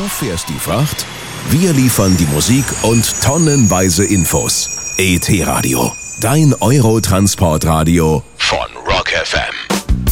Du fährst die Fracht, wir liefern die Musik und tonnenweise Infos. ET Radio, dein Eurotransportradio von Rock FM.